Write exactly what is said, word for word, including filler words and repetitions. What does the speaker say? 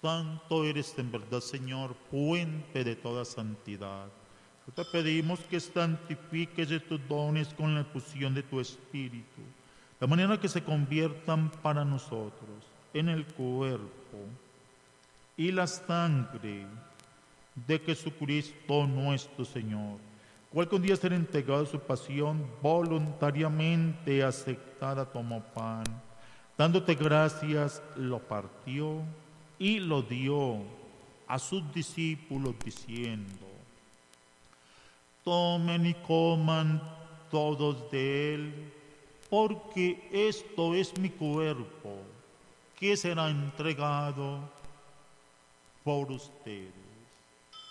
Santo eres en verdad, Señor, fuente de toda santidad. Te pedimos que santifiques estos dones con la efusión de tu Espíritu, de manera que se conviertan para nosotros en el cuerpo y la sangre de Jesucristo nuestro Señor, cual que un día ser entregado a su pasión, voluntariamente aceptada tomó pan, dándote gracias, lo partió y lo dio a sus discípulos diciendo: tomen y coman todos de él, porque esto es mi cuerpo, que será entregado por ustedes.